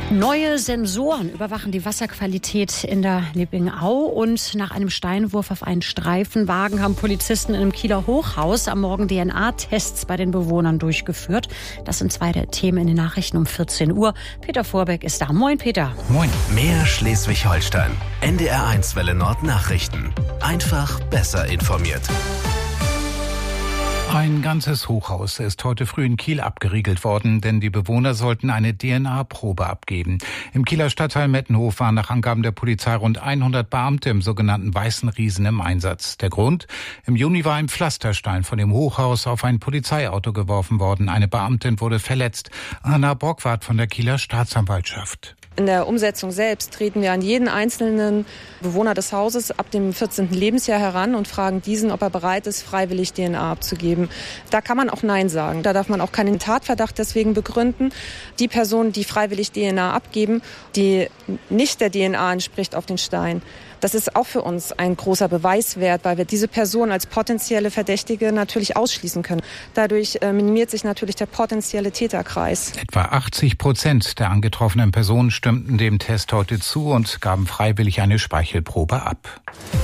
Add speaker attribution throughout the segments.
Speaker 1: Neue Sensoren überwachen die Wasserqualität in der Lippingau. Und nach einem Steinwurf auf einen Streifenwagen haben Polizisten in einem Kieler Hochhaus am Morgen DNA-Tests bei den Bewohnern durchgeführt. Das sind zwei der Themen in den Nachrichten um 14 Uhr. Peter Vorbeck ist da. Moin, Peter.
Speaker 2: Moin. Mehr Schleswig-Holstein. NDR1 Welle Nord Nachrichten. Einfach besser informiert.
Speaker 3: Ein ganzes Hochhaus ist heute früh in Kiel abgeriegelt worden, denn die Bewohner sollten eine DNA-Probe abgeben. Im Kieler Stadtteil Mettenhof waren nach Angaben der Polizei rund 100 Beamte im sogenannten Weißen Riesen im Einsatz. Der Grund? Im Juni war ein Pflasterstein von dem Hochhaus auf ein Polizeiauto geworfen worden. Eine Beamtin wurde verletzt. Anna Borgward von der Kieler Staatsanwaltschaft.
Speaker 4: In der Umsetzung selbst treten wir an jeden einzelnen Bewohner des Hauses ab dem 14. Lebensjahr heran und fragen diesen, ob er bereit ist, freiwillig DNA abzugeben. Da kann man auch Nein sagen. Da darf man auch keinen Tatverdacht deswegen begründen. Die Person, die freiwillig DNA abgeben, die nicht der DNA entspricht auf den Stein, das ist auch für uns ein großer Beweiswert, weil wir diese Person als potenzielle Verdächtige natürlich ausschließen können. Dadurch minimiert sich natürlich der potenzielle Täterkreis.
Speaker 3: Etwa 80% der angetroffenen Personen stimmten dem Test heute zu und gaben freiwillig eine Speichelprobe ab.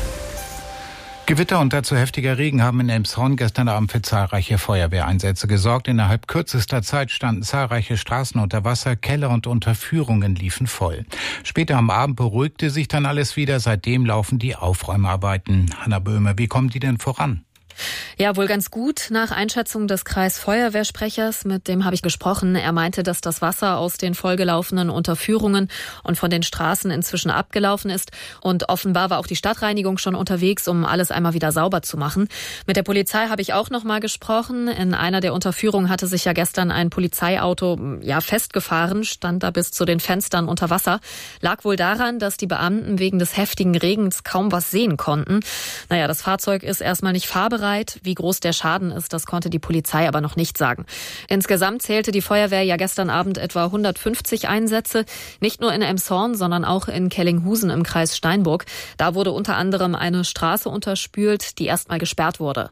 Speaker 3: Gewitter und dazu heftiger Regen haben in Elmshorn gestern Abend für zahlreiche Feuerwehreinsätze gesorgt. Innerhalb kürzester Zeit standen zahlreiche Straßen unter Wasser, Keller und Unterführungen liefen voll. Später am Abend beruhigte sich dann alles wieder. Seitdem laufen die Aufräumarbeiten. Hanna Böhme, wie kommen die denn voran?
Speaker 5: Ja, wohl ganz gut. Nach Einschätzung des Kreisfeuerwehrsprechers, mit dem habe ich gesprochen. Er meinte, dass das Wasser aus den vollgelaufenen Unterführungen und von den Straßen inzwischen abgelaufen ist. Und offenbar war auch die Stadtreinigung schon unterwegs, um alles einmal wieder sauber zu machen. Mit der Polizei habe ich auch noch mal gesprochen. In einer der Unterführungen hatte sich ja gestern ein Polizeiauto festgefahren, stand da bis zu den Fenstern unter Wasser. Lag wohl daran, dass die Beamten wegen des heftigen Regens kaum was sehen konnten. Das Fahrzeug ist erstmal nicht fahrbereit. Wie groß der Schaden ist, das konnte die Polizei aber noch nicht sagen. Insgesamt zählte die Feuerwehr ja gestern Abend etwa 150 Einsätze, nicht nur in Elmshorn, sondern auch in Kellinghusen im Kreis Steinburg. Da wurde unter anderem eine Straße unterspült, die erstmal gesperrt wurde.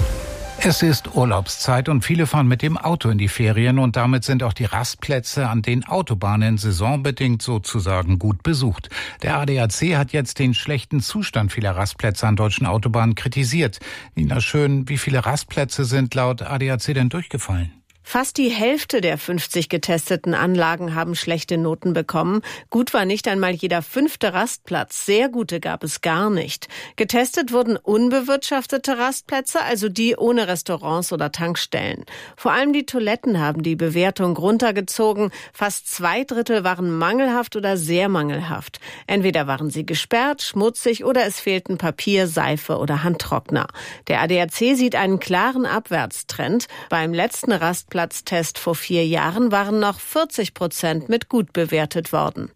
Speaker 3: Es ist Urlaubszeit und viele fahren mit dem Auto in die Ferien und damit sind auch die Rastplätze an den Autobahnen saisonbedingt sozusagen gut besucht. Der ADAC hat jetzt den schlechten Zustand vieler Rastplätze an deutschen Autobahnen kritisiert. Nina Schön, wie viele Rastplätze sind laut ADAC denn durchgefallen?
Speaker 6: Fast die Hälfte der 50 getesteten Anlagen haben schlechte Noten bekommen. Gut war nicht einmal jeder 5. Rastplatz. Sehr gute gab es gar nicht. Getestet wurden unbewirtschaftete Rastplätze, also die ohne Restaurants oder Tankstellen. Vor allem die Toiletten haben die Bewertung runtergezogen. Fast 2/3 waren mangelhaft oder sehr mangelhaft. Entweder waren sie gesperrt, schmutzig oder es fehlten Papier, Seife oder Handtrockner. Der ADAC sieht einen klaren Abwärtstrend. Beim letzten Rastplatztest vor 4 Jahren waren noch 40% mit gut bewertet worden.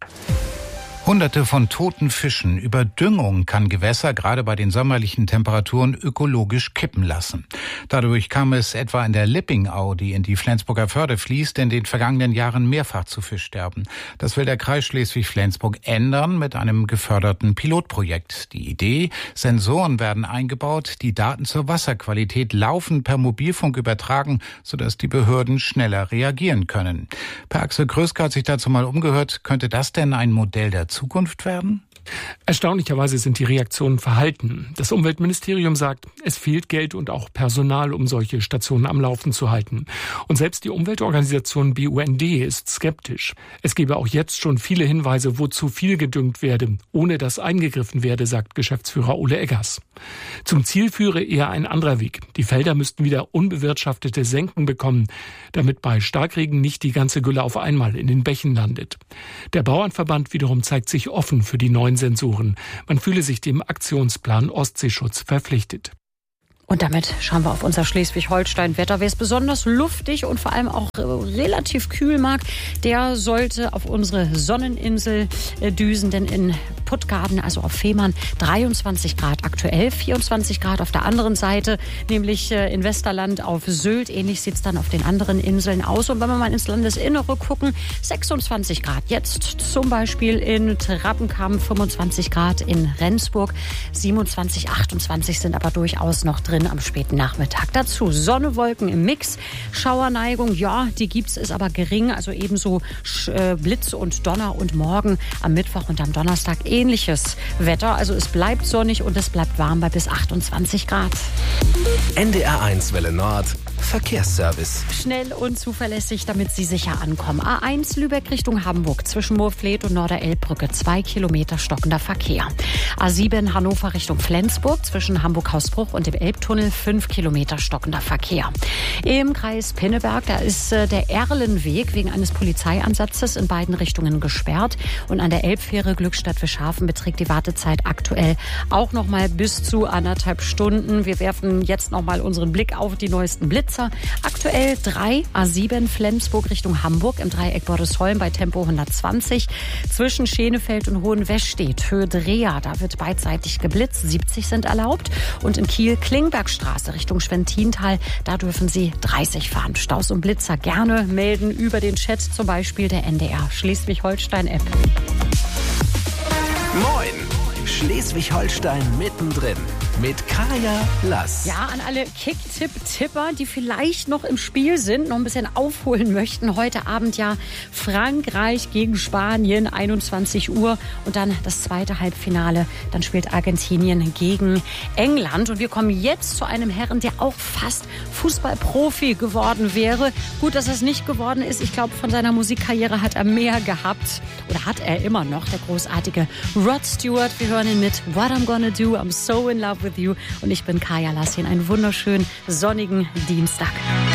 Speaker 3: Hunderte von toten Fischen. Überdüngung kann Gewässer gerade bei den sommerlichen Temperaturen ökologisch kippen lassen. Dadurch kam es etwa in der Lippingau, die in die Flensburger Förde fließt, in den vergangenen Jahren mehrfach zu Fischsterben. Das will der Kreis Schleswig-Flensburg ändern mit einem geförderten Pilotprojekt. Die Idee: Sensoren werden eingebaut, die Daten zur Wasserqualität laufend per Mobilfunk übertragen, sodass die Behörden schneller reagieren können. Per Axel Kröske hat sich dazu mal umgehört. Könnte das denn ein Modell der Zukunft werden?
Speaker 7: Erstaunlicherweise sind die Reaktionen verhalten. Das Umweltministerium sagt, es fehlt Geld und auch Personal, um solche Stationen am Laufen zu halten. Und selbst die Umweltorganisation BUND ist skeptisch. Es gebe auch jetzt schon viele Hinweise, wo zu viel gedüngt werde, ohne dass eingegriffen werde, sagt Geschäftsführer Ole Eggers. Zum Ziel führe eher ein anderer Weg. Die Felder müssten wieder unbewirtschaftete Senken bekommen, damit bei Starkregen nicht die ganze Gülle auf einmal in den Bächen landet. Der Bauernverband wiederum zeigt sich offen für die neuen Sensoren. Man fühle sich dem Aktionsplan Ostseeschutz verpflichtet.
Speaker 1: Und damit schauen wir auf unser Schleswig-Holstein-Wetter. Wer es besonders luftig und vor allem auch relativ kühl mag, der sollte auf unsere Sonneninsel düsen, denn in Puttgarden, also auf Fehmarn, 23 Grad aktuell, 24 Grad auf der anderen Seite, nämlich in Westerland auf Sylt. Ähnlich sieht es dann auf den anderen Inseln aus. Und wenn wir mal ins Landesinnere gucken, 26 Grad jetzt zum Beispiel in Trappenkamp, 25 Grad in Rendsburg, 27, 28 sind aber durchaus noch drin am späten Nachmittag. Dazu Sonne, Wolken im Mix, Schauerneigung, ja, die gibt's, ist aber gering, also ebenso Blitz und Donner und morgen am Mittwoch und am Donnerstag ähnliches Wetter. Also es bleibt sonnig und es bleibt warm bei bis 28 Grad.
Speaker 2: NDR1 Welle Nord, Verkehrsservice.
Speaker 1: Schnell und zuverlässig, damit Sie sicher ankommen. A1 Lübeck Richtung Hamburg zwischen Moorfleet und Norderelbbrücke 2 Kilometer stockender Verkehr. A7 Hannover Richtung Flensburg zwischen Hamburg-Hausbruch und dem Elbtunnel 5 Kilometer stockender Verkehr. Im Kreis Pinneberg, da ist der Erlenweg wegen eines Polizeiansatzes in beiden Richtungen gesperrt. Und an der Elbfähre Glückstadt-Fischhafen beträgt die Wartezeit aktuell auch noch mal bis zu 1,5 Stunden. Wir werfen jetzt noch mal unseren Blick auf die neuesten Blitzer. Aktuell 3 A7 Flensburg Richtung Hamburg im Dreieck Bordesholm bei Tempo 120. Zwischen Schenefeld und Hohenwestedt Höhe Dreher, da wird beidseitig geblitzt. 70 sind erlaubt. Und in Kiel Klingbergstraße Richtung Schwentintal, da dürfen Sie 30 fahren. Staus und Blitzer gerne melden über den Chat, zum Beispiel der NDR Schleswig-Holstein-App.
Speaker 2: Moin! Schleswig-Holstein mittendrin mit Kaya Lass.
Speaker 1: Ja, an alle Kick-Tipp-Tipper, die vielleicht noch im Spiel sind, noch ein bisschen aufholen möchten. Heute Abend ja Frankreich gegen Spanien, 21 Uhr. Und dann das zweite Halbfinale. Dann spielt Argentinien gegen England. Und wir kommen jetzt zu einem Herren, der auch fast Fußballprofi geworden wäre. Gut, dass er es nicht geworden ist. Ich glaube, von seiner Musikkarriere hat er mehr gehabt. Oder hat er immer noch, der großartige Rod Stewart. Wir hören ihn mit What I'm Gonna Do, I'm So In Love With You. Und ich bin Kaya Lass, einen wunderschönen sonnigen Dienstag.